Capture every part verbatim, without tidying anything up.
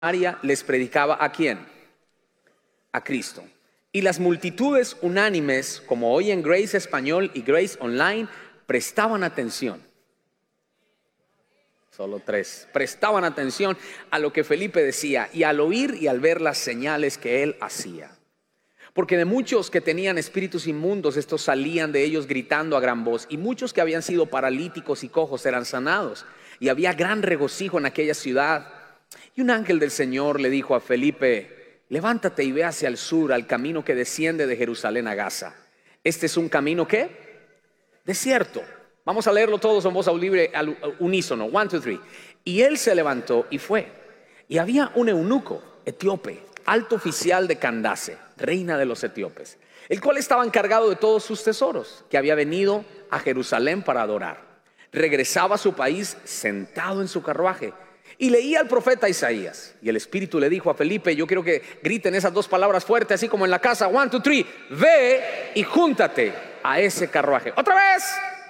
les predicaba ¿a quién? A Cristo. Y las multitudes unánimes, como hoy en Grace Español y Grace Online, prestaban atención. Solo tres. Prestaban atención a lo que Felipe decía y al oír y al ver las señales que él hacía. Porque de muchos que tenían espíritus inmundos, estos salían de ellos gritando a gran voz, y muchos que habían sido paralíticos y cojos eran sanados, y había gran regocijo en aquella ciudad. Y un ángel del Señor le dijo a Felipe: levántate y ve hacia el sur, al camino que desciende de Jerusalén a Gaza. Este es un camino, ¿qué? Desierto. Vamos a leerlo todos en voz libre al unísono. One, two, three. Y él se levantó y fue. Y había un eunuco etíope, alto oficial de Candace, reina de los etíopes, el cual estaba encargado de todos sus tesoros, que había venido a Jerusalén para adorar. Regresaba a su país sentado en su carruaje y leía al profeta Isaías. Y el Espíritu le dijo a Felipe, yo quiero que griten esas dos palabras fuertes, así como en la casa. One, two, three. Ve y júntate a ese carruaje. Otra vez.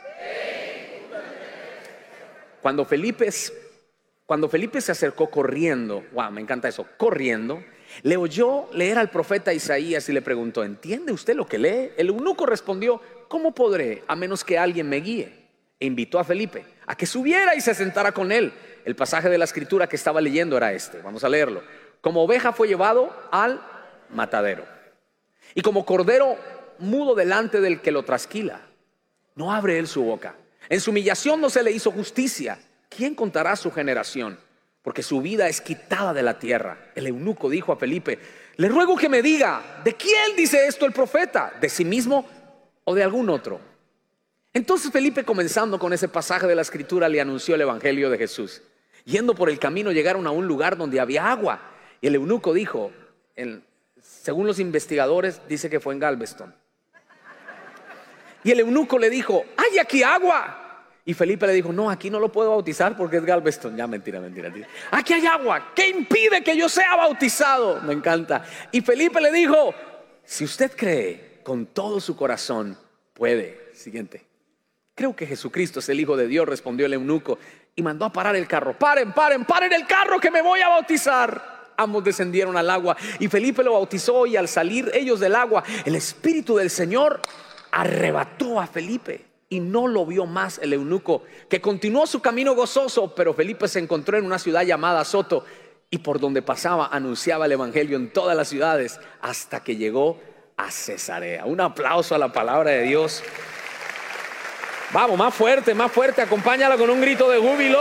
Cuando Felipe, cuando Felipe se acercó corriendo, wow, me encanta eso, corriendo, le oyó leer al profeta Isaías y le preguntó: ¿entiende usted lo que lee? El eunuco respondió: ¿cómo podré a menos que alguien me guíe? E invitó a Felipe a que subiera y se sentara con él. El pasaje de la escritura que estaba leyendo era este, vamos a leerlo. Como oveja fue llevado al matadero, y como cordero mudo delante del que lo trasquila, no abre él su boca. En su humillación no se le hizo justicia. ¿Quién contará su generación? Porque su vida es quitada de la tierra. El eunuco dijo a Felipe: le ruego que me diga, ¿de quién dice esto el profeta? ¿De sí mismo o de algún otro? Entonces Felipe, comenzando con ese pasaje de la escritura, le anunció el evangelio de Jesús. Yendo por el camino, llegaron a un lugar donde había agua. Y el eunuco dijo, el, según los investigadores, dice que fue en Galveston. Y el eunuco le dijo: ¡hay aquí agua! Y Felipe le dijo: no, aquí no lo puedo bautizar porque es Galveston. Ya, mentira, mentira, mentira. Aquí hay agua. ¿Qué impide que yo sea bautizado? Me encanta. Y Felipe le dijo: si usted cree con todo su corazón, puede. Siguiente. Creo que Jesucristo es el Hijo de Dios, respondió el eunuco, y mandó a parar el carro. Paren, paren, paren el carro, que me voy a bautizar. Ambos descendieron al agua y Felipe lo bautizó, y al salir ellos del agua, el Espíritu del Señor arrebató a Felipe y no lo vio más el eunuco, que continuó su camino gozoso. Pero Felipe se encontró en una ciudad llamada Azoto, y por donde pasaba anunciaba el evangelio en todas las ciudades hasta que llegó a Cesarea. Un aplauso a la palabra de Dios. Vamos, más fuerte, más fuerte, acompáñala con un grito de júbilo.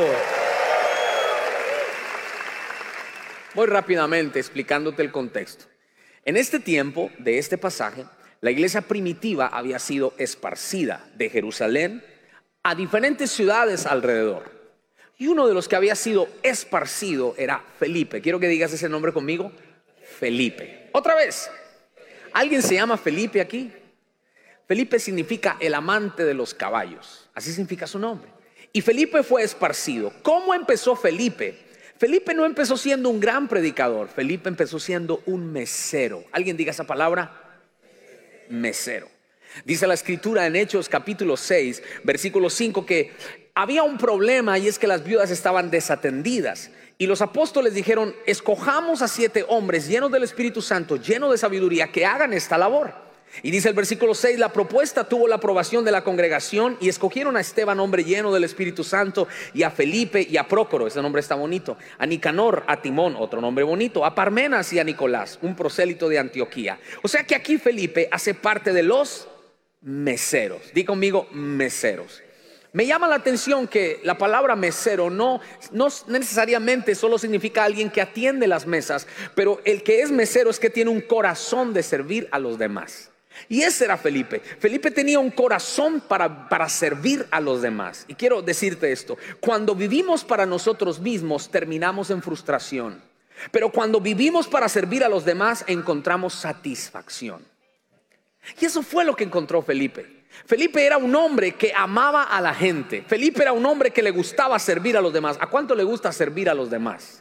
Voy rápidamente explicándote el contexto. En este tiempo de este pasaje, la iglesia primitiva había sido esparcida de Jerusalén a diferentes ciudades alrededor. Y uno de los que había sido esparcido era Felipe. Quiero que digas ese nombre conmigo: Felipe. Otra vez. ¿Alguien se llama Felipe aquí? Felipe significa el amante de los caballos. Así significa su nombre. Y Felipe fue esparcido. ¿Cómo empezó Felipe? Felipe no empezó siendo un gran predicador. Felipe empezó siendo un mesero. ¿Alguien diga esa palabra? Mesero. Dice la escritura en Hechos capítulo seis, versículo cinco, que había un problema, y es que las viudas estaban desatendidas. Y los apóstoles dijeron: escojamos a siete hombres llenos del Espíritu Santo, llenos de sabiduría, que hagan esta labor. Y dice el versículo seis: la propuesta tuvo la aprobación de la congregación, y escogieron a Esteban, hombre lleno del Espíritu Santo, y a Felipe y a Prócoro, ese nombre está bonito, a Nicanor, a Timón, otro nombre bonito, a Parmenas y a Nicolás, un prosélito de Antioquía. O sea que aquí Felipe hace parte de los meseros. Di conmigo: meseros. Me llama la atención que la palabra mesero no, no necesariamente solo significa alguien que atiende las mesas, pero el que es mesero es que tiene un corazón de servir a los demás. Y ese era Felipe. Felipe tenía un corazón para, para servir a los demás. Y quiero decirte esto: cuando vivimos para nosotros mismos, terminamos en frustración. Pero cuando vivimos para servir a los demás, encontramos satisfacción. Y eso fue lo que encontró Felipe. Felipe era un hombre que amaba a la gente. Felipe era un hombre que le gustaba servir a los demás. ¿A cuánto le gusta servir a los demás?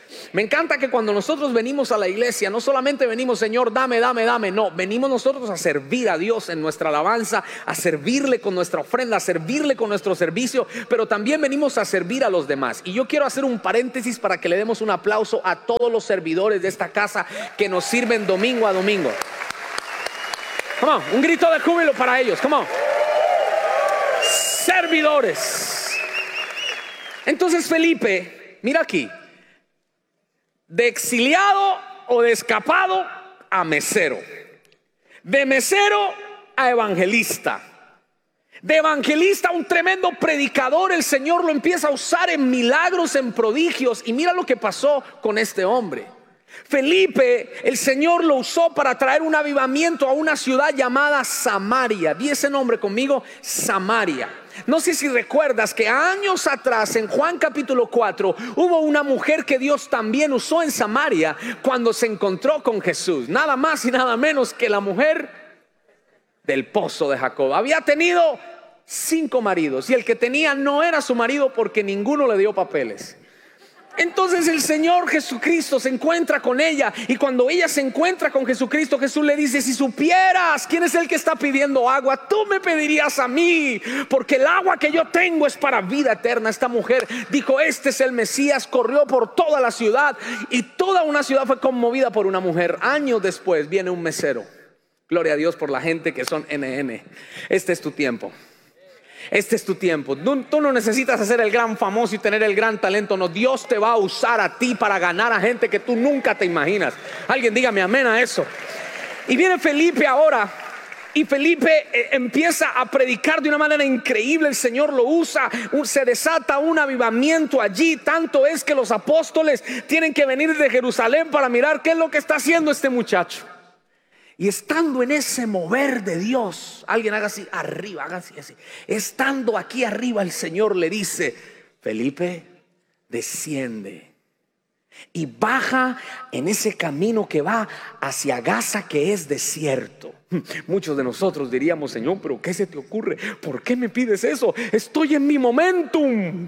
Me encanta que cuando nosotros venimos a la iglesia, no solamente venimos, Señor, dame, dame, dame. No, venimos nosotros a servir a Dios en nuestra alabanza, a servirle con nuestra ofrenda, a servirle con nuestro servicio, pero también venimos a servir a los demás. Y yo quiero hacer un paréntesis para que le demos un aplauso a todos los servidores de esta casa que nos sirven domingo a domingo. Come on, un grito de júbilo para ellos, come on. Servidores. Entonces Felipe, mira aquí, de exiliado o de escapado a mesero, de mesero a evangelista, de evangelista a un tremendo predicador. El Señor lo empieza a usar en milagros, en prodigios. Y mira lo que pasó con este hombre. Felipe, el Señor lo usó para traer un avivamiento a una ciudad llamada Samaria. Di ese nombre conmigo, Samaria. No sé si recuerdas que años atrás, en Juan capítulo cuatro, hubo una mujer que Dios también usó en Samaria cuando se encontró con Jesús. Nada más y nada menos que la mujer del pozo de Jacob. Había tenido cinco maridos y el que tenía no era su marido porque ninguno le dio papeles. Entonces el Señor Jesucristo se encuentra con ella, y cuando ella se encuentra con Jesucristo, Jesús le dice: si supieras quién es el que está pidiendo agua, tú me pedirías a mí, porque el agua que yo tengo es para vida eterna. Esta mujer dijo: este es el Mesías. Corrió por toda la ciudad y toda una ciudad fue conmovida por una mujer. Años después viene un mesero. Gloria a Dios por la gente que son N N. Este es tu tiempo. Este es tu tiempo. Tú no necesitas hacer el gran famoso y tener el gran talento. No, Dios te va a usar a ti para ganar a gente que tú nunca te imaginas. Alguien dígame amén a eso. Y viene Felipe ahora, y Felipe eh, empieza a predicar de una manera increíble. El Señor lo usa, se desata un avivamiento allí. Tanto es que los apóstoles tienen que venir de Jerusalén para mirar qué es lo que está haciendo este muchacho. Y estando en ese mover de Dios, alguien haga así arriba, haga así, así. Estando aquí arriba, el Señor le dice: Felipe, desciende y baja en ese camino que va hacia Gaza, que es desierto. Muchos de nosotros diríamos: Señor, pero ¿qué se te ocurre? ¿Por qué me pides eso? Estoy en mi momentum.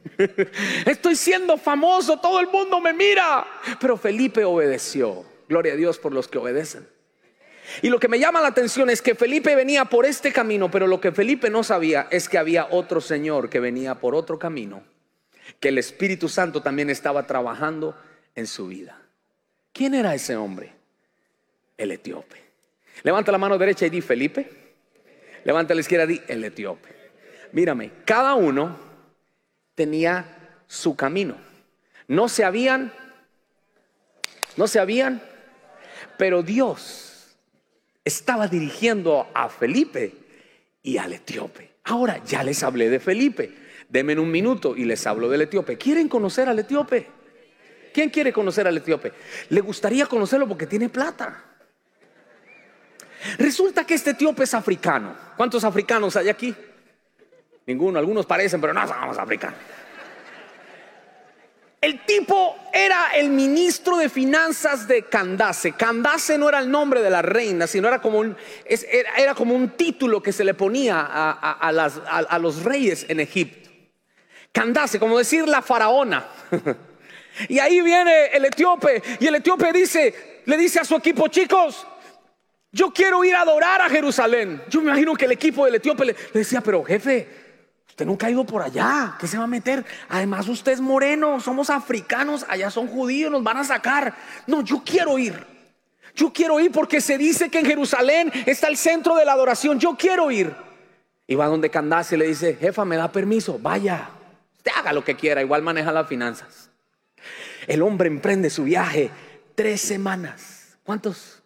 Estoy siendo famoso, todo el mundo me mira. Pero Felipe obedeció. Gloria a Dios por los que obedecen. Y lo que me llama la atención es que Felipe venía por este camino, pero lo que Felipe no sabía es que había otro Señor que venía por otro camino, que el Espíritu Santo también estaba trabajando en su vida. ¿Quién era ese hombre? El etíope. Levanta la mano derecha y di: Felipe. Levanta la izquierda y di: el etíope. Mírame, cada uno tenía su camino. No se habían, no se habían, pero Dios estaba dirigiendo a Felipe y al etíope. Ahora ya les hablé de Felipe. Denme un minuto y les hablo del etíope. ¿Quieren conocer al etíope? ¿Quién quiere conocer al etíope? Le gustaría conocerlo porque tiene plata. Resulta que este etíope es africano. ¿Cuántos africanos hay aquí? Ninguno, algunos parecen, pero no somos africanos. El tipo era el ministro de finanzas de Candace. Candace no era el nombre de la reina, sino era como un, era, era como un título que se le ponía a, a, a, las, a, a los reyes en Egipto. Candace, como decir la faraona. Y ahí viene el etíope, y el etíope dice, le dice a su equipo: chicos, yo quiero ir a adorar a Jerusalén. Yo me imagino que el equipo del etíope le, le decía: pero jefe, usted nunca ha ido por allá, ¿qué se va a meter? Además usted es moreno, somos africanos, allá son judíos, nos van a sacar. No, yo quiero ir. Yo quiero ir porque se dice que en Jerusalén está el centro de la adoración. Yo quiero ir. Y va donde Candace y le dice: jefa, ¿me da permiso? Vaya, usted haga lo que quiera, igual maneja las finanzas. El hombre emprende su viaje. Tres semanas. ¿Cuántos?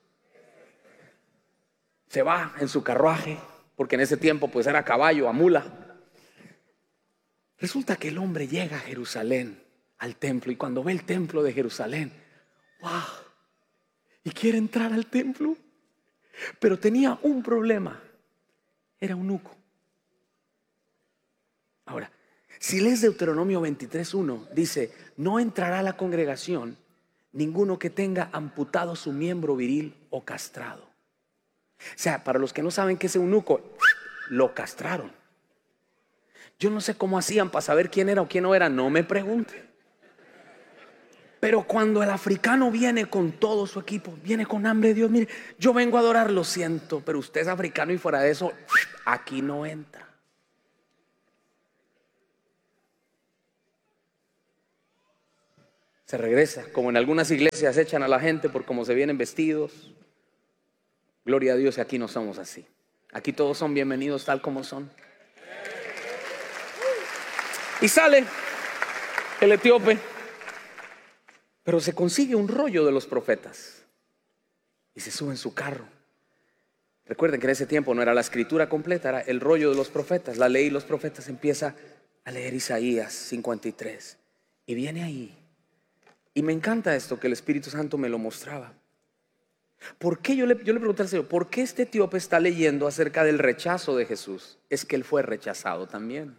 Se va en su carruaje, porque en ese tiempo pues era caballo, a mula. Resulta que el hombre llega a Jerusalén, al templo, y cuando ve el templo de Jerusalén, ¡wow! Y quiere entrar al templo, pero tenía un problema: era eunuco. Ahora, si lees Deuteronomio veintitrés uno, dice: no entrará a la congregación ninguno que tenga amputado su miembro viril o castrado. O sea, para los que no saben qué es eunuco, lo castraron. Yo no sé cómo hacían para saber quién era o quién no era, no me pregunte. Pero cuando el africano viene con todo su equipo, viene con hambre de Dios, mire, yo vengo a adorar, lo siento, pero usted es africano y fuera de eso, aquí no entra. Se regresa, como en algunas iglesias echan a la gente por cómo se vienen vestidos. Gloria a Dios, y aquí no somos así. Aquí todos son bienvenidos tal como son. Y sale el etíope, pero se consigue un rollo de los profetas y se sube en su carro. Recuerden que en ese tiempo no era la escritura completa, era el rollo de los profetas, la ley y los profetas. Empieza a leer Isaías cincuenta y tres y viene ahí. Y me encanta esto que el Espíritu Santo me lo mostraba. ¿Por qué? Yo le, yo le pregunté al Señor, ¿por qué este etíope está leyendo acerca del rechazo de Jesús? Es que él fue rechazado también.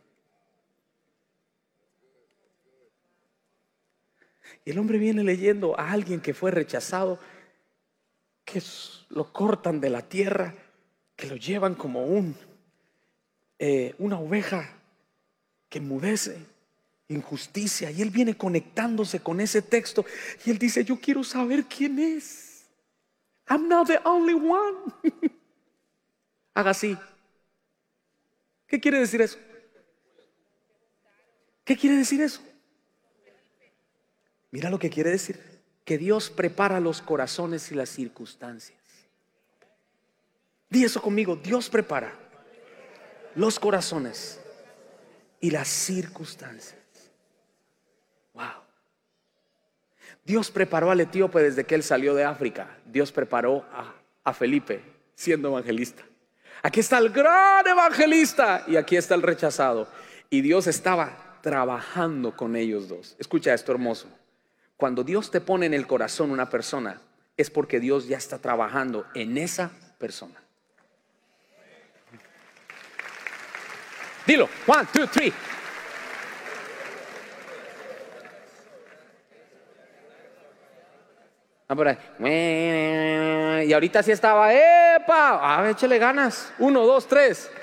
Y el hombre viene leyendo a alguien que fue rechazado, que lo cortan de la tierra, que lo llevan como un, eh, una oveja que enmudece, injusticia. Y él viene conectándose con ese texto y él dice, yo quiero saber quién es. I'm not the only one. Haga así. ¿Qué quiere decir eso? ¿Qué quiere decir eso? Mira lo que quiere decir, que Dios prepara los corazones y las circunstancias. Di eso conmigo, Dios prepara los corazones y las circunstancias. Wow. Dios preparó al etíope desde que él salió de África. Dios preparó a, a Felipe siendo evangelista. Aquí está el gran evangelista y aquí está el rechazado. Y Dios estaba trabajando con ellos dos. Escucha esto hermoso. Cuando Dios te pone en el corazón una persona, es porque Dios ya está trabajando en esa persona. Dilo, one, two, three. Ah, por ahí. Y ahorita sí estaba, ¡epa! A ver, échale ganas. Uno, dos, tres.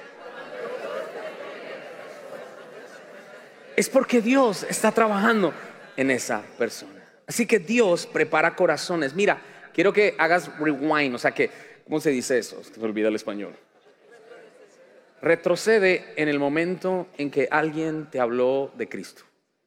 Es porque Dios está trabajando en esa persona. Así que Dios prepara corazones. Mira, quiero que hagas rewind, o sea que, ¿cómo se dice eso? Se me olvida el español. Retrocede en el momento en que alguien te habló de Cristo.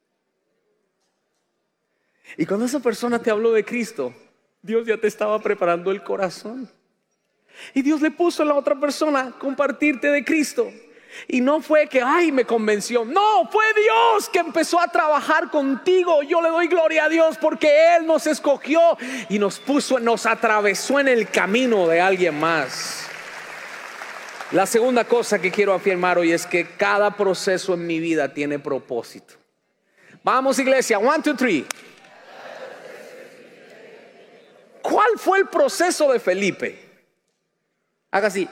Y cuando esa persona te habló de Cristo, Dios ya te estaba preparando el corazón. Y Dios le puso a la otra persona compartirte de Cristo. Y no fue que, ay, me convenció. No, fue Dios que empezó a trabajar contigo. Yo le doy gloria a Dios porque Él nos escogió y nos puso, nos atravesó en el camino de alguien más. La segunda cosa que quiero afirmar hoy es que cada proceso en mi vida tiene propósito. Vamos, iglesia, one, two, three. ¿Cuál fue el proceso de Felipe? Haga así.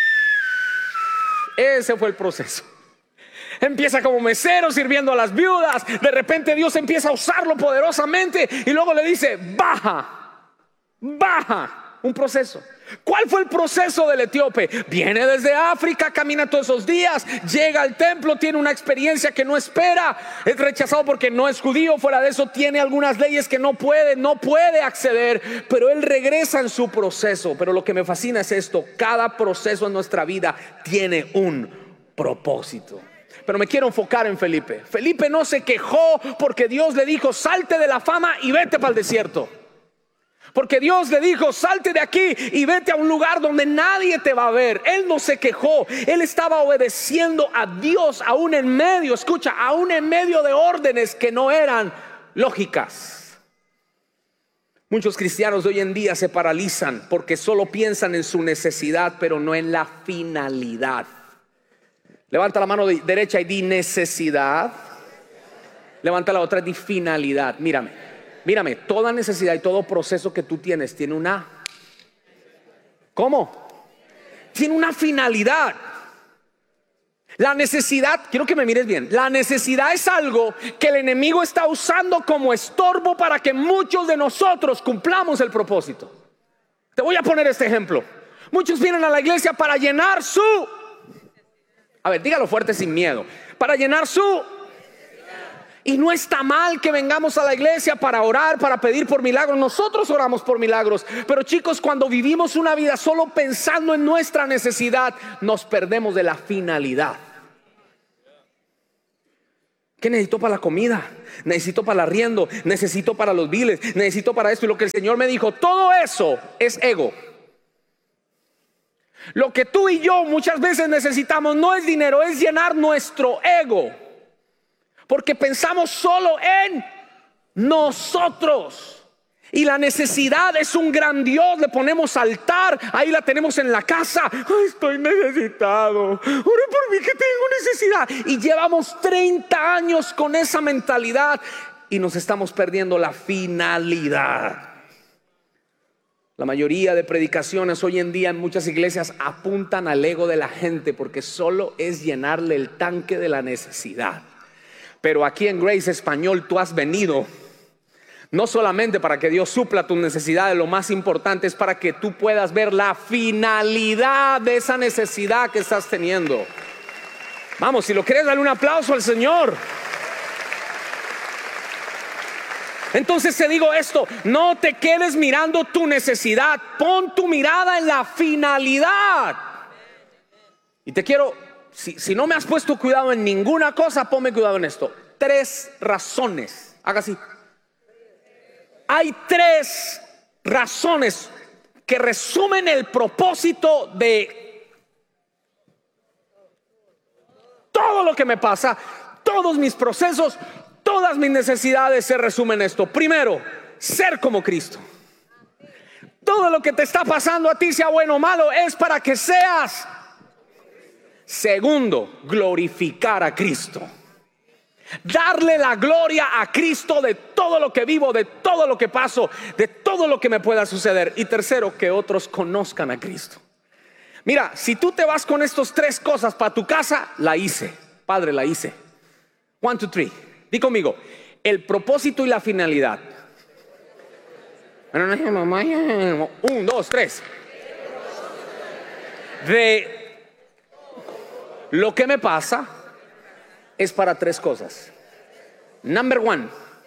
Ese fue el proceso. Empieza como mesero sirviendo a las viudas. De repente Dios empieza a usarlo poderosamente y luego le dice, baja, baja. Un proceso. ¿Cuál fue el proceso del etíope? Viene desde África, camina todos esos días, llega al templo, tiene una experiencia que no espera, es rechazado porque no es judío, fuera de eso tiene algunas leyes que no puede, no puede acceder, pero él regresa en su proceso. Pero lo que me fascina es esto, cada proceso en nuestra vida tiene un propósito. Pero me quiero enfocar en Felipe. Felipe no se quejó porque Dios le dijo, salte de la fama y vete para el desierto. Porque Dios le dijo, salte de aquí y vete a un lugar donde nadie te va a ver. Él no se quejó, él estaba obedeciendo a Dios aún en medio, escucha, aún en medio de órdenes que no eran lógicas. Muchos cristianos de hoy en día se paralizan porque solo piensan en su necesidad, pero no en la finalidad. Levanta la mano derecha y di necesidad. Levanta la otra y di finalidad. Mírame. Mírame, toda necesidad y todo proceso que tú tienes tiene una, ¿cómo? Tiene una finalidad. La necesidad, quiero que me mires bien, la necesidad es algo que el enemigo está usando como estorbo para que muchos de nosotros cumplamos el propósito. Te voy a poner este ejemplo. Muchos vienen a la iglesia para llenar su, a ver, dígalo fuerte sin miedo, para llenar su. Y no está mal que vengamos a la iglesia para orar, para pedir por milagros. Nosotros oramos por milagros. Pero chicos, cuando vivimos una vida solo pensando en nuestra necesidad, nos perdemos de la finalidad. ¿Qué necesito para la comida? Necesito para el arriendo, necesito para los biles, necesito para esto. Y lo que el Señor me dijo, todo eso es ego. Lo que tú y yo muchas veces necesitamos no es dinero, es llenar nuestro ego. Porque pensamos solo en nosotros. Y la necesidad es un gran Dios. Le ponemos altar, ahí la tenemos en la casa. Ay, estoy necesitado, ore por mí que tengo necesidad. Y llevamos treinta años con esa mentalidad y nos estamos perdiendo la finalidad. La mayoría de predicaciones hoy en día en muchas iglesias apuntan al ego de la gente, porque solo es llenarle el tanque de la necesidad. Pero aquí en Grace Español tú has venido no solamente para que Dios supla tus necesidades, lo más importante es para que tú puedas ver la finalidad de esa necesidad que estás teniendo. Vamos, si lo quieres, dale un aplauso al Señor. Entonces te digo esto, no te quedes mirando tu necesidad, pon tu mirada en la finalidad. Y te quiero, si, si no me has puesto cuidado en ninguna cosa, ponme cuidado en esto. Tres razones, haga así. Hay tres razones que resumen el propósito de todo lo que me pasa, todos mis procesos, todas mis necesidades se resumen en esto. Primero, ser como Cristo. Todo lo que te está pasando a ti, sea bueno o malo, es para que seas. Segundo, glorificar a Cristo. Darle la gloria a Cristo de todo lo que vivo, de todo lo que paso, de todo lo que me pueda suceder. Y tercero, que otros conozcan a Cristo. Mira, si tú te vas con estas tres cosas para tu casa, la hice, Padre, la hice. One, two, three. Di conmigo, el propósito y la finalidad. Un, dos, tres. De lo que me pasa es para tres cosas. Number one,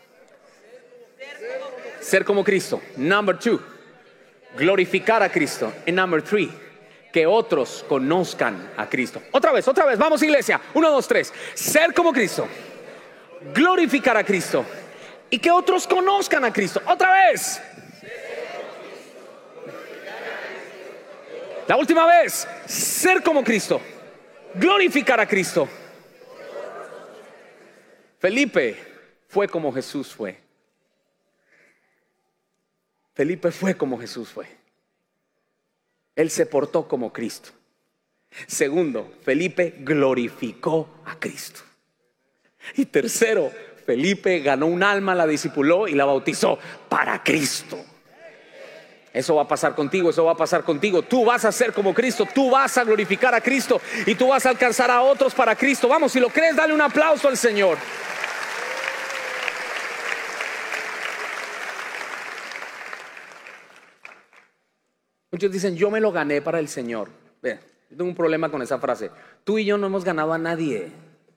ser como Cristo. Number two, glorificar a Cristo. Y number three, que otros conozcan a Cristo. Otra vez, otra vez, vamos iglesia. Uno, dos, tres. Ser como Cristo, glorificar a Cristo y que otros conozcan a Cristo. Otra vez. La última vez, ser como Cristo, glorificar a Cristo. Felipe fue como Jesús fue. Felipe fue como Jesús fue. Él se portó como Cristo. Segundo, Felipe glorificó a Cristo. Y tercero, Felipe ganó un alma, la discipuló y la bautizó para Cristo. Eso va a pasar contigo, eso va a pasar contigo. Tú vas a ser como Cristo, tú vas a glorificar a Cristo y tú vas a alcanzar a otros para Cristo. Vamos, si lo crees, dale un aplauso al Señor. Muchos dicen, yo me lo gané para el Señor. Ve, yo tengo un problema con esa frase. Tú y yo no hemos ganado a nadie.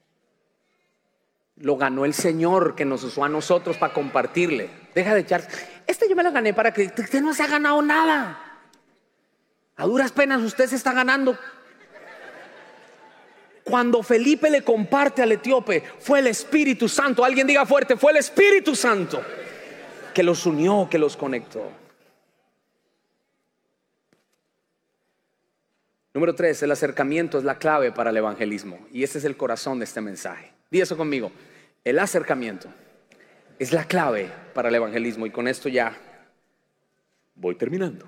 Lo ganó el Señor, que nos usó a nosotros para compartirle. Deja de echar, este yo me lo gané para que usted no se ha ganado nada. A duras penas usted se está ganando. Cuando Felipe le comparte al etíope, fue el Espíritu Santo. Alguien diga fuerte, fue el Espíritu Santo que los unió, que los conectó. Número tres, el acercamiento es la clave para el evangelismo. Y ese es el corazón de este mensaje. Di eso conmigo. El acercamiento es la clave para el evangelismo. Y con esto ya voy terminando.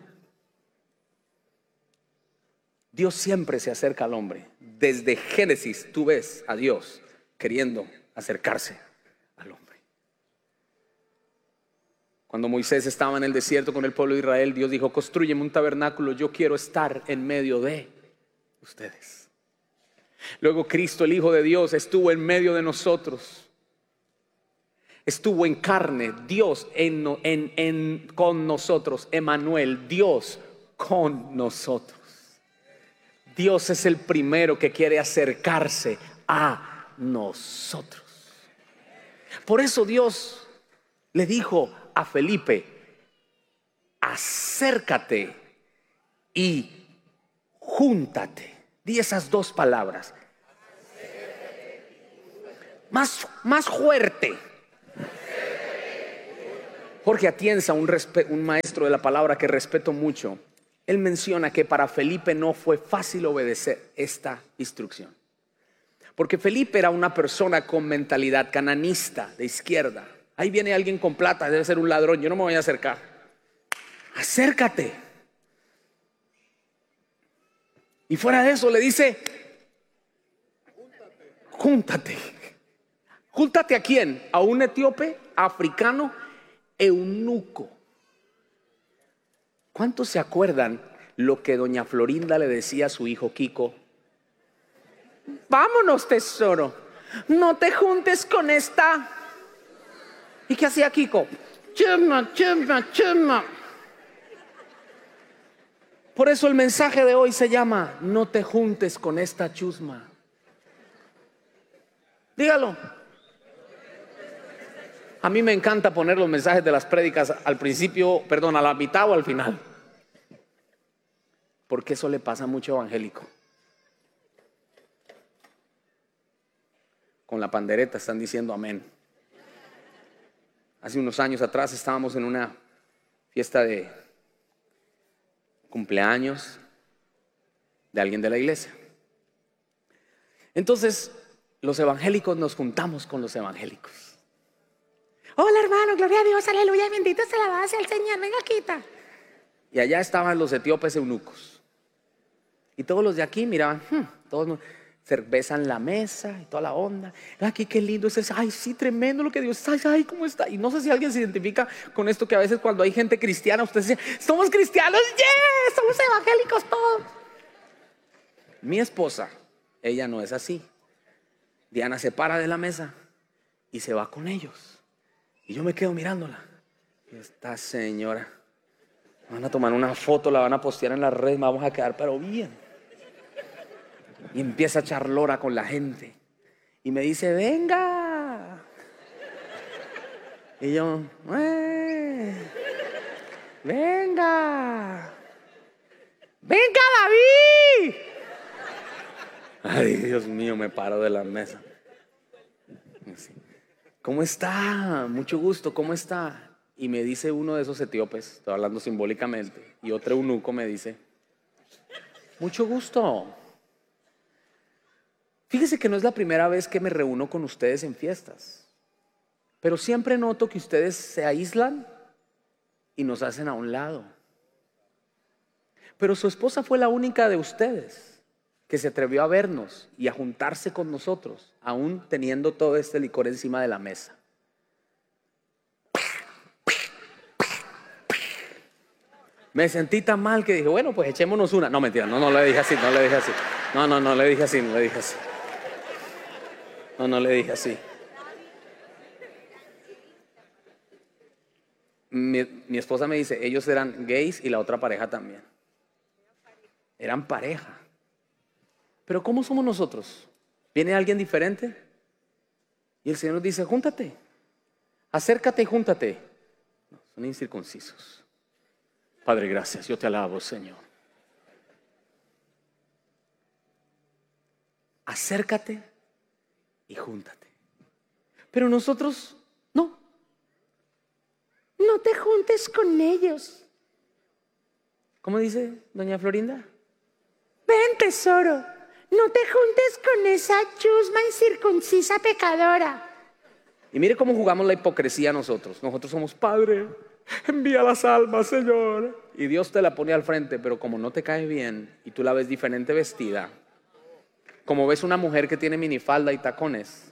Dios siempre se acerca al hombre. Desde Génesis tú ves a Dios queriendo acercarse al hombre. Cuando Moisés estaba en el desierto con el pueblo de Israel, Dios dijo, constrúyeme un tabernáculo, yo quiero estar en medio de ustedes. Luego Cristo, el Hijo de Dios, estuvo en medio de nosotros. Estuvo en carne, Dios en, en, en, con nosotros, Emmanuel, Dios con nosotros. Dios es el primero que quiere acercarse a nosotros. Por eso Dios le dijo a Felipe: acércate y júntate. Di esas dos palabras. Más, más fuerte. Jorge Atienza, un, un maestro de la palabra que respeto mucho, él menciona que para Felipe no fue fácil obedecer esta instrucción. Porque Felipe era una persona con mentalidad cananista, de izquierda. Ahí viene alguien con plata, debe ser un ladrón, yo no me voy a acercar. Acércate. Y fuera de eso le dice: júntate. ¿Júntate a quién? A un etíope, africano, eunuco. ¿Cuántos se acuerdan lo que doña Florinda le decía a su hijo Kiko? Vámonos, tesoro, no te juntes con esta. ¿Y qué hacía Kiko? Chuma, chuma, chuma. Por eso el mensaje de hoy se llama: no te juntes con esta chusma. Dígalo. A mí me encanta poner los mensajes de las prédicas al principio, perdón, a la mitad o al final, porque eso le pasa a mucho evangélico. Con la pandereta están diciendo amén. Hace unos años atrás estábamos en una fiesta de cumpleaños de alguien de la iglesia. Entonces los evangélicos nos juntamos con los evangélicos. Hola hermano, gloria a Dios, aleluya, bendito sea la base del Señor, venga quita. Y allá estaban los etíopes eunucos. Y todos los de aquí miraban, hmm, todos cerveza en la mesa y toda la onda. Aquí qué lindo es eso. Ay, sí, tremendo lo que Dios está. Ay, cómo está. Y no sé si alguien se identifica con esto, que a veces cuando hay gente cristiana, usted dice: somos cristianos, yeah, somos evangélicos todos. Mi esposa, ella no es así. Diana se para de la mesa y se va con ellos. Y yo me quedo mirándola. Y esta señora, van a tomar una foto, la van a postear en las redes, me vamos a quedar pero bien. Y empieza a echar lora con la gente. Y me dice: venga. Y yo: eh, venga. Venga, David. Ay, Dios mío, me paro de la mesa. ¿Cómo está? Mucho gusto, ¿cómo está? Y me dice uno de esos etíopes, estoy hablando simbólicamente, y otro eunuco me dice: mucho gusto. Fíjese que no es la primera vez que me reúno con ustedes en fiestas, pero siempre noto que ustedes se aíslan y nos hacen a un lado. Pero su esposa fue la única de ustedes que se atrevió a vernos y a juntarse con nosotros, aún teniendo todo este licor encima de la mesa. Me sentí tan mal que dije: bueno, pues echémonos una. No, mentira, no, no le dije así, no le dije así. No, no, no le dije así, no le dije así. No, no le dije así. Mi, mi esposa me dice: ellos eran gays y la otra pareja también. Eran pareja. Pero ¿cómo somos nosotros? ¿Viene alguien diferente? Y el Señor nos dice: júntate, acércate y júntate. No, son incircuncisos. Padre, gracias, yo te alabo, Señor. Acércate y júntate. Pero nosotros no. No te juntes con ellos. ¿Cómo dice doña Florinda? Ven, tesoro, no te juntes con esa chusma incircuncisa pecadora. Y mire cómo jugamos la hipocresía nosotros. Nosotros somos: Padre, envía las almas, Señor. Y Dios te la pone al frente, pero como no te cae bien y tú la ves diferente vestida, como ves una mujer que tiene minifalda y tacones,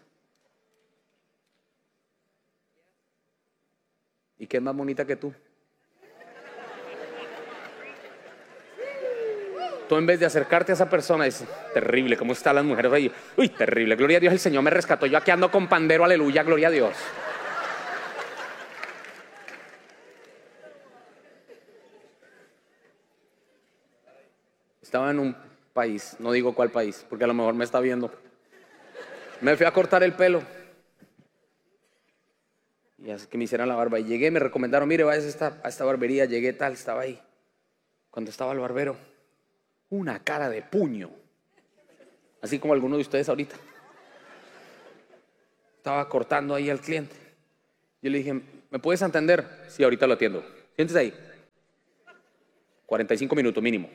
¿y qué es más bonita que tú? Tú, en vez de acercarte a esa persona, dices: terrible, ¿cómo están las mujeres ahí? Uy, terrible, gloria a Dios, el Señor me rescató. Yo aquí ando con pandero, aleluya, gloria a Dios. Estaba en un país, no digo cuál país, porque a lo mejor me está viendo. Me fui a cortar el pelo. y así que me hicieran la barba. Y llegué, me recomendaron, mire, vaya a esta, a esta barbería. Llegué tal, estaba ahí. Cuando estaba el barbero, una cara de puño, así como alguno de ustedes ahorita. Estaba cortando ahí al cliente. Yo le dije, ¿me puedes atender? Sí, ahorita lo atiendo. Siéntese ahí. cuarenta y cinco minutos mínimo.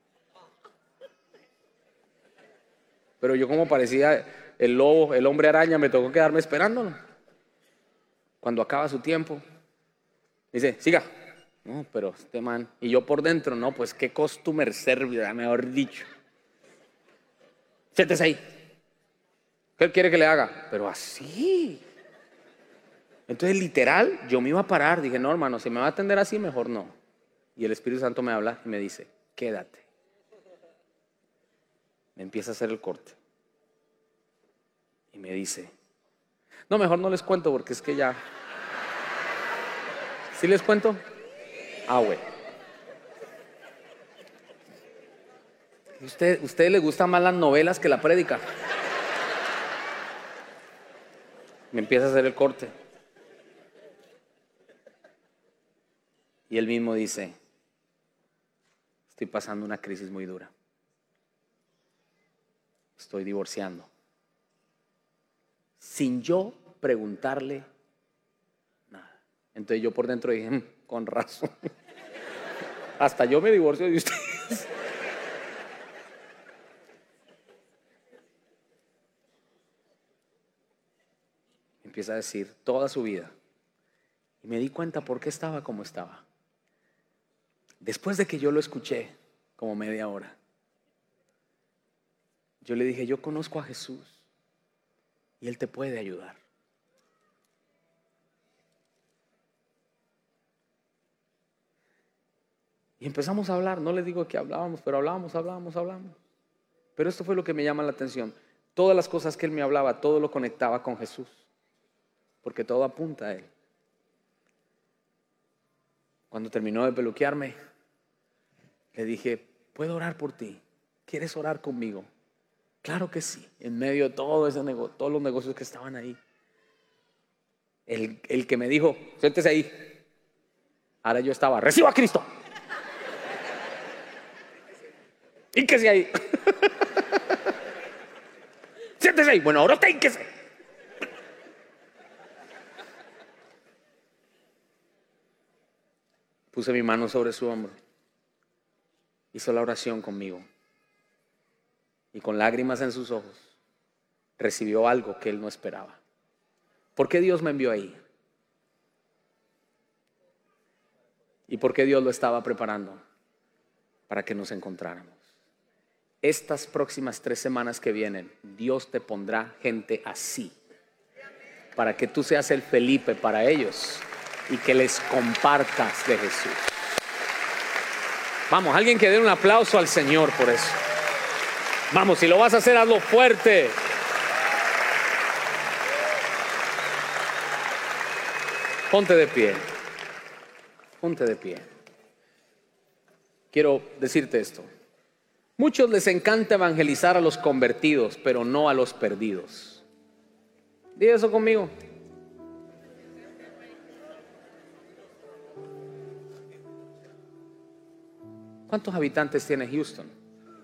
Pero yo, como parecía el lobo, el hombre araña, me tocó quedarme esperándolo. Cuando acaba su tiempo, dice, siga. No, pero este man. Y yo por dentro, no, pues qué customer service, mejor dicho. Siéntese ahí. ¿Qué él quiere que le haga? Pero así. Entonces, literal, yo me iba a parar. Dije, no, hermano, si me va a atender así, mejor no. Y el Espíritu Santo me habla y me dice, quédate. Me empieza a hacer el corte. Y me dice, no, mejor no les cuento porque es que ya. ¿Sí les cuento? Ah, güey. ¿Usted, ¿Ustedes les gustan más las novelas que la prédica? Me empieza a hacer el corte. Y él mismo dice, estoy pasando una crisis muy dura. Estoy divorciando. Sin yo preguntarle nada. Entonces yo por dentro dije, mmm, con razón. Hasta yo me divorcio de ustedes. Empieza a decir toda su vida. Y me di cuenta por qué estaba como estaba. Después de que yo lo escuché como media hora, yo le dije, yo conozco a Jesús y Él te puede ayudar. Y empezamos a hablar, no les digo que hablábamos, pero hablábamos, hablábamos, hablábamos. Pero esto fue lo que me llama la atención. Todas las cosas que Él me hablaba, todo lo conectaba con Jesús, porque todo apunta a Él. Cuando terminó de peluquearme, le dije, ¿puedo orar por ti? ¿Quieres orar conmigo? Claro que sí. En medio de todo ese negocio, todos los negocios que estaban ahí, el, el que me dijo, siéntese ahí. Ahora yo estaba, reciba a Cristo. Hínquese ahí. Siéntese ahí. Bueno, ahora te hínquese. Puse mi mano sobre su hombro. Hizo la oración conmigo. Y con lágrimas en sus ojos, recibió algo que él no esperaba. ¿Por qué Dios me envió ahí? ¿Y por qué Dios lo estaba preparando? Para que nos encontráramos. Estas próximas tres semanas que vienen, Dios te pondrá gente así, para que tú seas el Felipe para ellos y que les compartas de Jesús. Vamos, alguien que dé un aplauso al Señor por eso. Vamos, si lo vas a hacer, hazlo fuerte. Ponte de pie. Ponte de pie. Quiero decirte esto. Muchos les encanta evangelizar a los convertidos, pero no a los perdidos. Di eso conmigo. ¿Cuántos habitantes tiene Houston?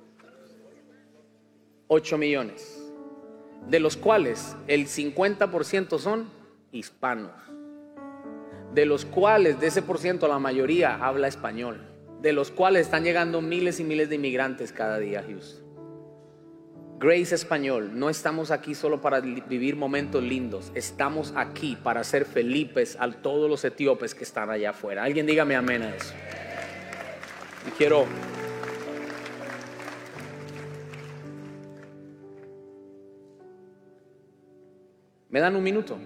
ocho millones, de los cuales el cincuenta por ciento son hispanos, de los cuales de ese por ciento la mayoría habla español, de los cuales están llegando miles y miles de inmigrantes cada día a Houston. Grace Español, no estamos aquí solo para vivir momentos lindos, estamos aquí para ser Felipes a todos los etíopes que están allá afuera. Alguien dígame amén a eso. Y quiero ¿me dan un minuto?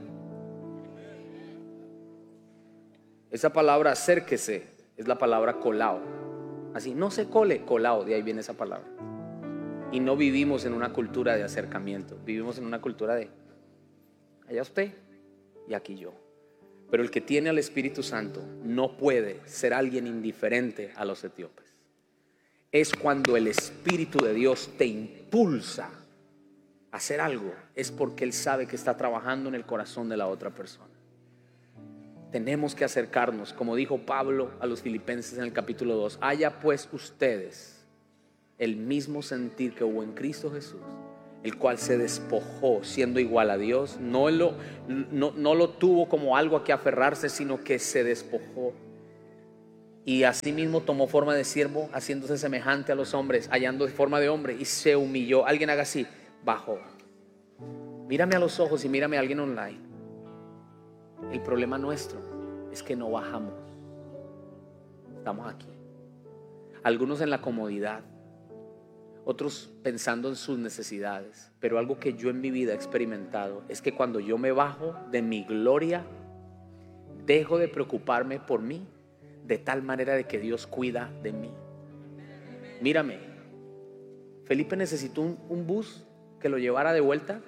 Esa palabra acérquese es la palabra colao. Así, no se cole, colao, de ahí viene esa palabra. Y no vivimos en una cultura de acercamiento, vivimos en una cultura de allá usted y aquí yo. Pero el que tiene al Espíritu Santo no puede ser alguien indiferente a los etíopes. Es cuando el Espíritu de Dios te impulsa a hacer algo, es porque Él sabe que está trabajando en el corazón de la otra persona. tenemos que acercarnos, como dijo Pablo a los filipenses en el capítulo dos. Haya pues ustedes el mismo sentir que hubo en Cristo Jesús, el cual se despojó siendo igual a Dios. No lo, no, no lo tuvo como algo a que aferrarse, sino que se despojó. Y asimismo tomó forma de siervo, haciéndose semejante a los hombres, hallando forma de hombre, y se humilló. Alguien haga así: bajó. Mírame a los ojos y mírame a alguien online. El problema nuestro es que no bajamos. Estamos aquí. Algunos en la comodidad, otros pensando en sus necesidades. Pero algo que yo en mi vida he experimentado es que cuando yo me bajo de mi gloria, dejo de preocuparme por mí, de tal manera de que Dios cuida de mí. Mírame, Felipe necesitó un, un bus que lo llevara de vuelta.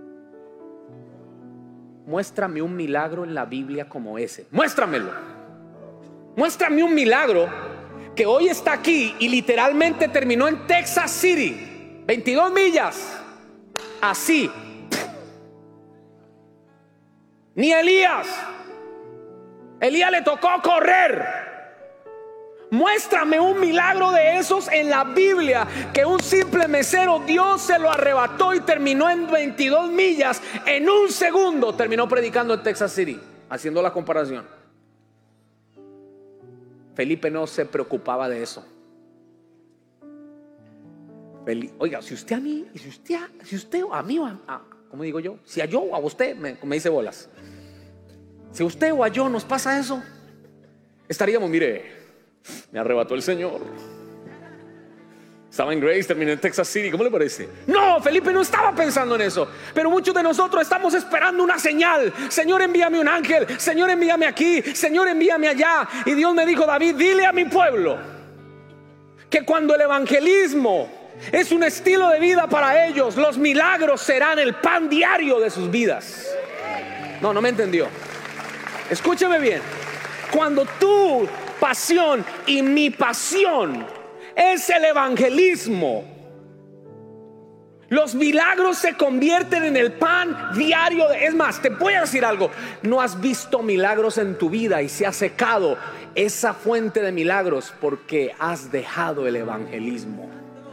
Muéstrame un milagro en la Biblia como ese. Muéstramelo. Muéstrame un milagro que hoy está aquí y literalmente terminó en Texas City, veintidós millas, así. Ni Elías. Elías le tocó correr. Muéstrame un milagro de esos en la Biblia, que un simple mesero Dios se lo arrebató y terminó en veintidós millas. En un segundo terminó predicando en Texas City, haciendo la comparación. Felipe no se preocupaba de eso. Felipe, oiga, si usted a mí, si usted, si usted a mí, a, a, ¿cómo digo yo? Si a yo o a usted, me, me dice bolas. Si a usted o a yo nos pasa eso, estaríamos, mire, me arrebató el Señor. Estaba en Grace, terminé en Texas City. ¿Cómo le parece? No, Felipe no estaba pensando en eso. Pero muchos de nosotros estamos esperando una señal. Señor, envíame un ángel. Señor, envíame aquí. Señor, envíame allá. Y Dios me dijo: David, dile a mi pueblo que cuando el evangelismo es un estilo de vida para ellos, los milagros serán el pan diario de sus vidas. No, no me entendió. Escúcheme bien. Cuando tu pasión y mi pasión es el evangelismo, los milagros se convierten en el pan diario de, es más, te voy a decir algo: no has visto milagros en tu vida y se ha secado esa fuente de milagros porque has dejado el evangelismo.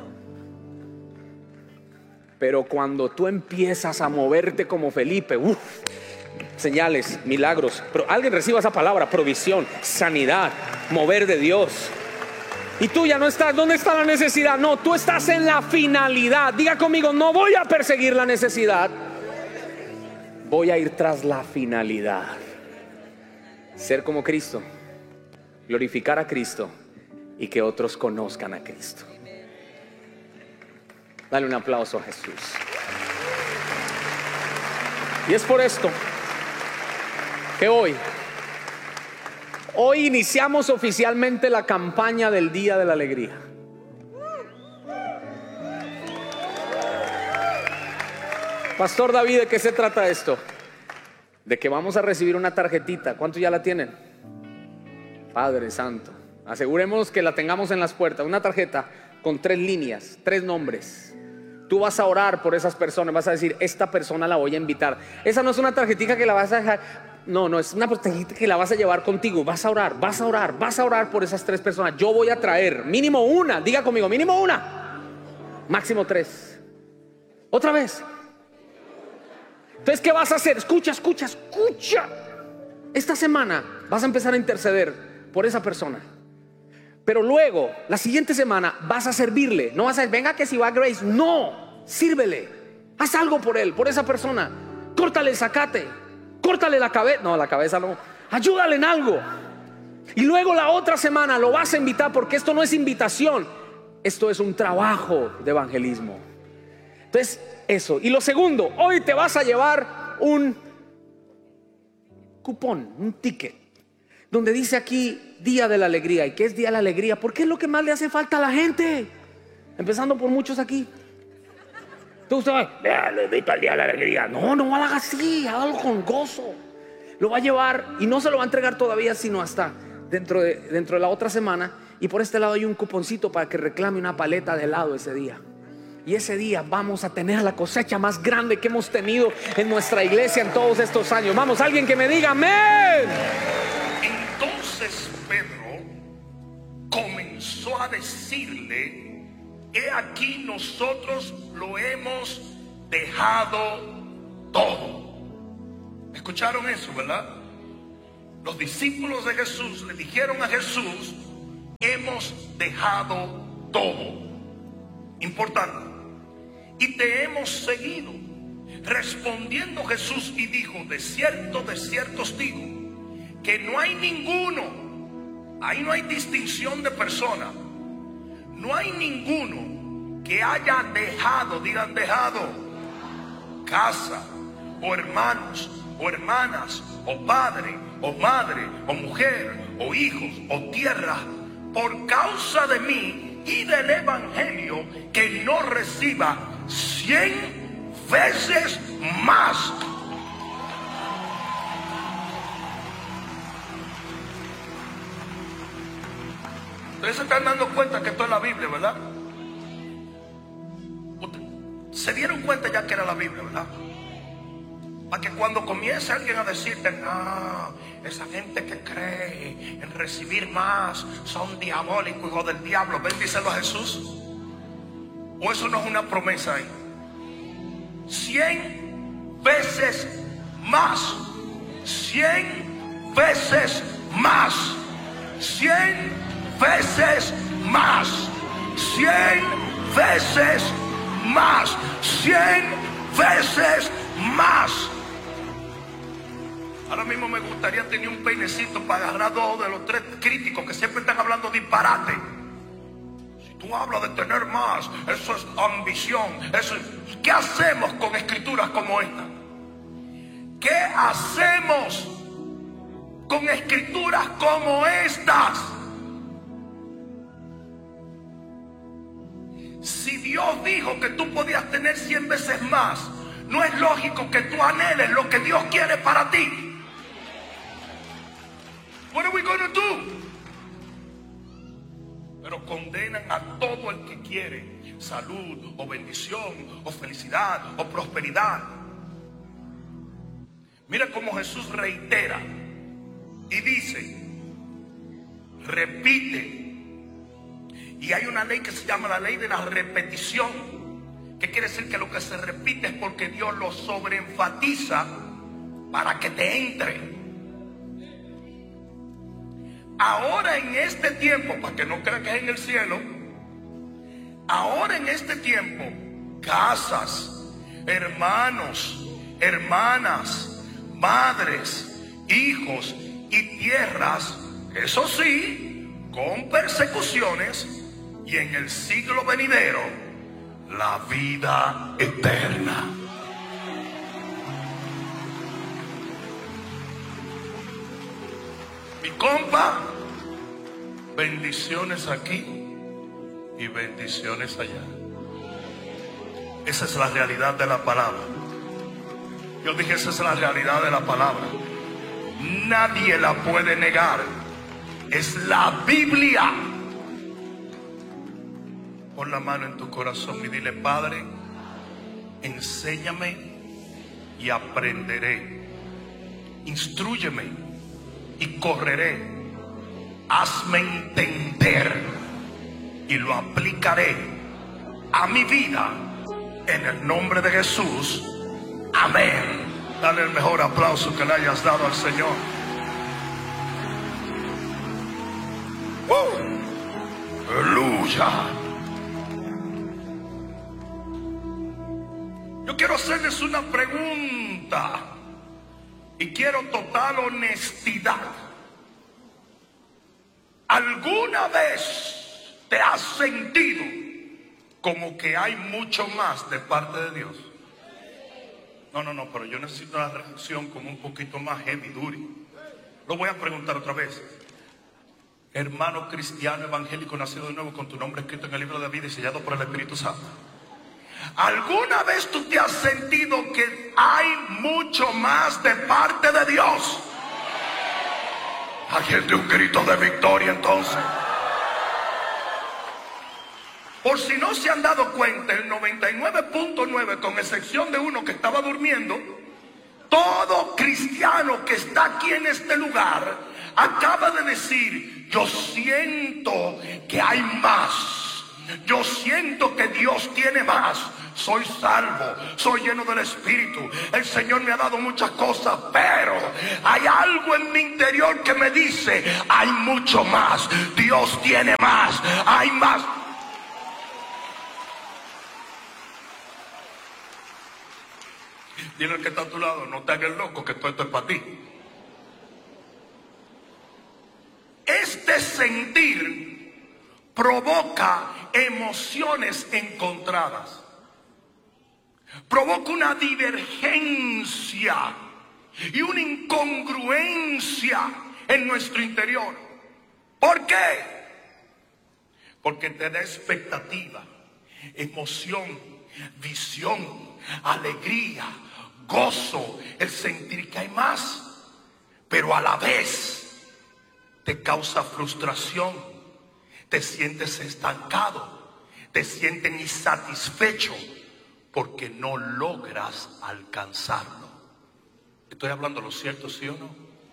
Pero cuando tú empiezas a moverte como Felipe, uff, señales, milagros. Pero alguien reciba esa palabra: provisión, sanidad, mover de Dios. Y tú ya no estás, ¿dónde está la necesidad? No, tú estás en la finalidad. Diga conmigo: no voy a perseguir la necesidad, voy a ir tras la finalidad. Ser como Cristo, glorificar a Cristo y que otros conozcan a Cristo. Dale un aplauso a Jesús. Y es por esto que hoy Hoy iniciamos oficialmente la campaña del Día de la Alegría. Pastor David, ¿de qué se trata esto? De que vamos a recibir una tarjetita. ¿Cuántos ya la tienen? Padre Santo, aseguremos que la tengamos en las puertas. Una tarjeta con tres líneas, tres nombres. Tú vas a orar por esas personas. Vas a decir: esta persona la voy a invitar. Esa no es una tarjetita que la vas a dejar. No, no, es una tarjetita que la vas a llevar contigo. Vas a orar, vas a orar, vas a orar por esas tres personas. Yo voy a traer mínimo una. Diga conmigo: mínimo una, máximo tres. Otra vez. Entonces, ¿qué vas a hacer? Escucha, escucha, escucha. Esta semana vas a empezar a interceder por esa persona. Pero luego, la siguiente semana, vas a servirle. No vas a decir: venga que si va a Grace. No, sírvele. Haz algo por él, por esa persona. Córtale el zacate, córtale la cabeza. No, la cabeza no. Ayúdale en algo. Y luego la otra semana lo vas a invitar, porque esto no es invitación, esto es un trabajo de evangelismo. Entonces, eso. Y lo segundo, hoy te vas a llevar un cupón, un ticket, donde dice aquí Día de la Alegría. ¿Y qué es Día de la Alegría? Porque es lo que más le hace falta a la gente, empezando por muchos aquí. Entonces usted va: lo invito al Día de la Alegría. No, no lo haga así, hágalo con gozo. Lo va a llevar y no se lo va a entregar todavía, sino hasta dentro de, dentro de la otra semana. Y por este lado hay un cuponcito para que reclame una paleta de helado ese día. Y ese día vamos a tener la cosecha más grande que hemos tenido en nuestra iglesia en todos estos años. Vamos, alguien que me diga amén. Entonces Pedro comenzó a decirle: he aquí, nosotros lo hemos dejado todo. ¿Escucharon eso, verdad? Los discípulos de Jesús le dijeron a Jesús: hemos dejado todo. Importante. Y te hemos seguido. Respondiendo Jesús y dijo: de cierto, de cierto os digo, que no hay ninguno, ahí no hay distinción de persona, no hay ninguno que haya dejado, digan dejado, casa, o hermanos, o hermanas, o padre, o madre, o mujer, o hijos, o tierra, por causa de mí y del evangelio, que no reciba cien veces más. Ustedes se están dando cuenta que esto es la Biblia, ¿verdad? Se dieron cuenta ya que era la Biblia, ¿verdad? Para que cuando comience alguien a decirte: no, esa gente que cree en recibir más son diabólicos, hijos del diablo, bendícelo a Jesús. ¿O eso no es una promesa ahí? Cien veces más, cien veces más, cien veces más, cien veces más, cien veces más. Ahora mismo me gustaría tener un peinecito para agarrar dos de los tres críticos que siempre están hablando disparate. Si tú hablas de tener más, eso es ambición. Eso es... ¿Qué hacemos con escrituras como esta? ¿Qué hacemos con escrituras como estas? Si Dios dijo que tú podías tener cien veces más, no es lógico que tú anheles lo que Dios quiere para ti. What are we gonna do? Pero condenan a todo el que quiere salud, o bendición, o felicidad, o prosperidad. Mira cómo Jesús reitera y dice, repite. Y hay una ley que se llama la ley de la repetición, que quiere decir que lo que se repite es porque Dios lo sobreenfatiza para que te entre. Ahora en este tiempo, para que no crean que es en el cielo, ahora en este tiempo, casas, hermanos, hermanas, madres, hijos y tierras, eso sí, con persecuciones, y en el siglo venidero, la vida eterna. Mi compa, bendiciones aquí y bendiciones allá. Esa es la realidad de la palabra. Yo dije, esa es la realidad de la palabra. Nadie la puede negar. Es la Biblia. Pon la mano en tu corazón y dile: Padre, enséñame y aprenderé. Instrúyeme y correré. Hazme entender y lo aplicaré a mi vida en el nombre de Jesús. Amén. Dale el mejor aplauso que le hayas dado al Señor. ¡Uh! ¡Aleluya! Yo quiero hacerles una pregunta y quiero total honestidad. ¿Alguna vez te has sentido como que hay mucho más de parte de Dios? No, no, no, pero yo necesito una reacción como un poquito más heavy duty. Lo voy a preguntar otra vez. Hermano cristiano evangélico nacido de nuevo, con tu nombre escrito en el libro de la vida y sellado por el Espíritu Santo, ¿alguna vez tú te has sentido que hay mucho más de parte de Dios? Alguien de un grito de victoria entonces. Por si no se han dado cuenta, el noventa y nueve punto nueve, con excepción de uno que estaba durmiendo, todo cristiano que está aquí en este lugar acaba de decir: yo siento que hay más, yo siento que Dios tiene más. Soy salvo, soy lleno del Espíritu, el Señor me ha dado muchas cosas, pero hay algo en mi interior que me dice: hay mucho más, Dios tiene más, hay más. Dile al que está a tu lado: no te hagas loco, que todo esto es para ti. Este sentir provoca emociones encontradas, provoca una divergencia y una incongruencia en nuestro interior. ¿Por qué? Porque te da expectativa, emoción, visión, alegría, gozo, el sentir que hay más, pero a la vez te causa frustración, te sientes estancado, te sientes insatisfecho porque no logras alcanzarlo. ¿Estoy hablando lo cierto, sí o no?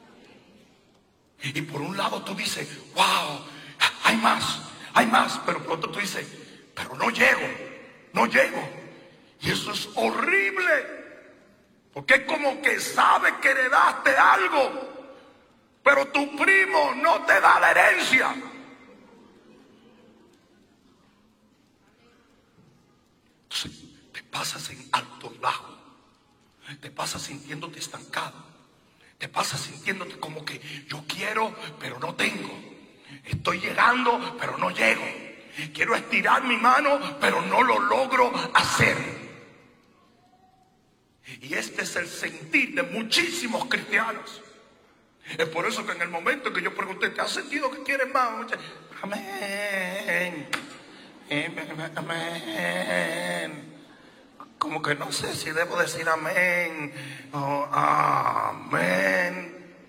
Y por un lado tú dices: wow, hay más, hay más, pero por otro tú dices: pero no llego, no llego. Y eso es horrible, porque es como que sabes que heredaste algo, pero tu primo no te da la herencia. Entonces te pasas en alto y bajo, te pasas sintiéndote estancado, te pasas sintiéndote como que yo quiero pero no tengo, estoy llegando pero no llego, quiero estirar mi mano pero no lo logro hacer. Y este es el sentir de muchísimos cristianos. Es por eso que en el momento que yo pregunté: ¿te has sentido que quieres más? Amén, amén. Como que no sé si debo decir amén o amén.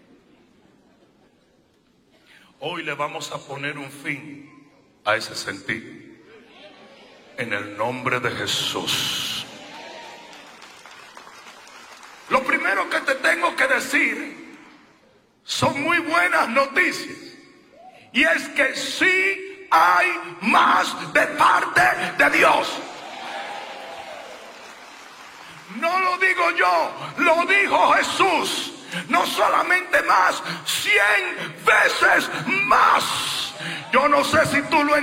Hoy le vamos a poner un fin a ese sentir, en el nombre de Jesús. Lo primero que te tengo que decir son muy buenas noticias, y es que sí hay más de parte de Dios. No lo digo yo, lo dijo Jesús. No solamente más, cien veces más. Yo no sé si tú lo entiendes.